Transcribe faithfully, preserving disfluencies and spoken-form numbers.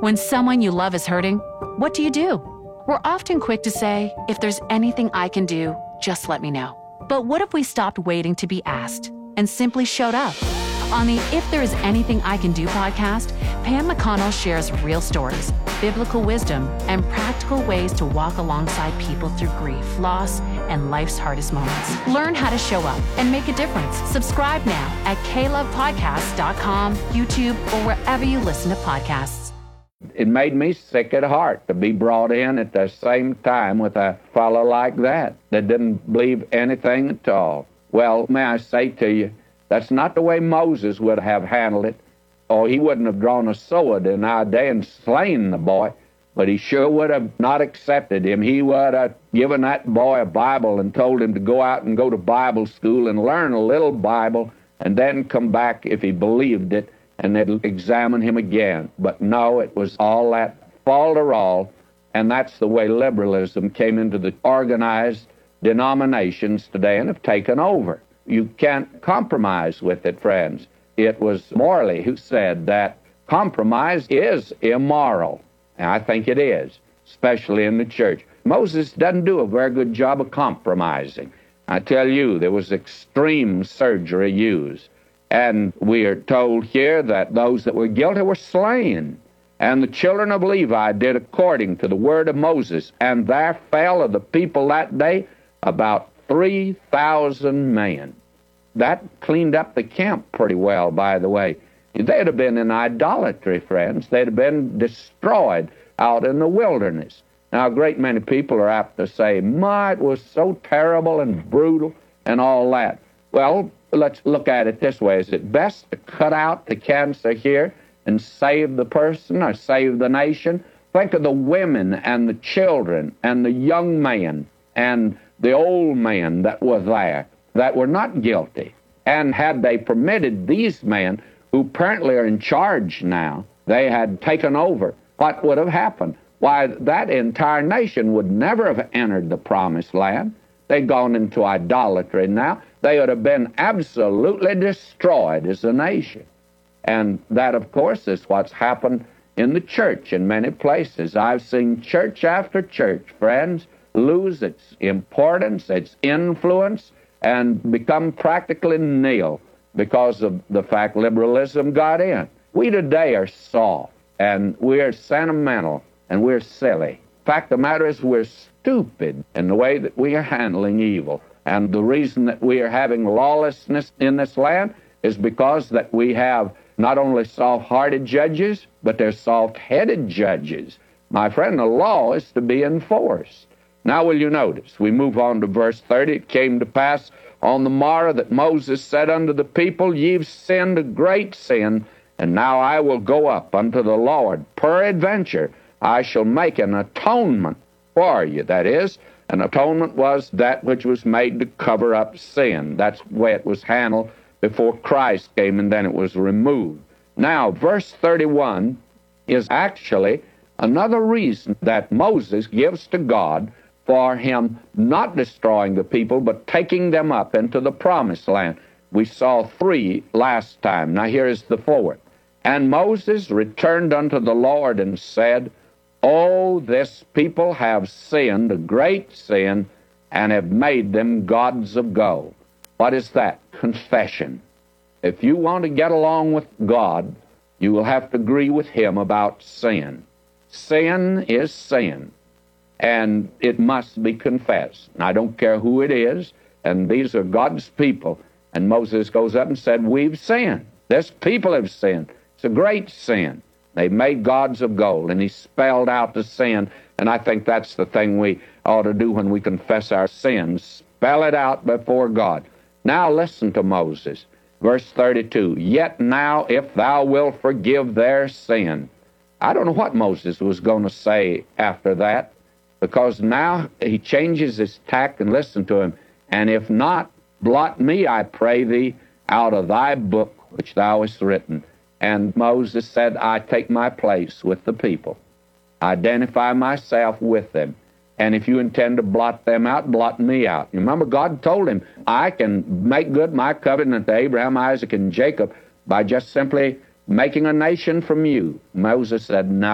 When someone you love is hurting, what do you do? We're often quick to say, if there's anything I can do, just let me know. But what if we stopped waiting to be asked and simply showed up? On the If There Is Anything I Can Do podcast, Pam McConnell shares real stories, biblical wisdom, and practical ways to walk alongside people through grief, loss, and life's hardest moments. Learn how to show up and make a difference. Subscribe now at k love podcast dot com, YouTube, or wherever you listen to podcasts. It made me sick at heart to be brought in at the same time with a fellow like that, that didn't believe anything at all. Well, may I say to you, that's not the way Moses would have handled it. Oh, he wouldn't have drawn a sword in our day and slain the boy, but he sure would have not accepted him. He would have given that boy a Bible and told him to go out and go to Bible school and learn a little Bible and then come back if he believed it, and they'd examine him again. But no, it was all that falderall, and that's the way liberalism came into the organized denominations today and have taken over. You can't compromise with it, friends. It was Morley who said that compromise is immoral, and I think it is, especially in the church. Moses doesn't do a very good job of compromising. I tell you, there was extreme surgery used. And we are told here that those that were guilty were slain. And the children of Levi did according to the word of Moses. And there fell of the people that day about three thousand men. That cleaned up the camp pretty well, by the way. They'd have been in idolatry, friends. They'd have been destroyed out in the wilderness. Now, a great many people are apt to say, my, it was so terrible and brutal and all that. Well, let's look at it this way. Is it best to cut out the cancer here and save the person or save the nation? Think of the women and the children and the young men and the old men that were there that were not guilty. And had they permitted these men, who apparently are in charge now, they had taken over, what would have happened? Why, that entire nation would never have entered the promised land. They'd gone into idolatry now. They would have been absolutely destroyed as a nation. And that, of course, is what's happened in the church in many places. I've seen church after church, friends, lose its importance, its influence, and become practically nil because of the fact liberalism got in. We today are soft, and we're sentimental, and we're silly. Fact of the matter is we're stupid in the way that we are handling evil. And the reason that we are having lawlessness in this land is because that we have not only soft-hearted judges, but they're soft-headed judges. My friend, the law is to be enforced. Now will you notice, we move on to verse thirty. It came to pass on the morrow that Moses said unto the people, Ye've sinned a great sin, and now I will go up unto the Lord. Peradventure I shall make an atonement for you. That is, an atonement was that which was made to cover up sin. That's the way it was handled before Christ came, and then it was removed. Now, verse thirty-one is actually another reason that Moses gives to God for him not destroying the people, but taking them up into the promised land. We saw three last time. Now here is the fourth. And Moses returned unto the Lord and said, Oh, this people have sinned a great sin, and have made them gods of gold. What is that? Confession. If you want to get along with God, you will have to agree with him about sin. Sin is sin, and it must be confessed. And I don't care who it is, and these are God's people. And Moses goes up and said, We've sinned. This people have sinned. It's a great sin. They made gods of gold, and he spelled out the sin, and I think that's the thing we ought to do when we confess our sins. Spell it out before God. Now listen to Moses. Verse thirty-two, Yet now if thou wilt forgive their sin. I don't know what Moses was going to say after that, because now he changes his tack, and listen to him. And if not, blot me, I pray thee, out of thy book which thou hast written. And Moses said, I take my place with the people. Identify myself with them. And if you intend to blot them out, blot me out. You remember, God told him, I can make good my covenant to Abraham, Isaac, and Jacob by just simply making a nation from you. Moses said, no.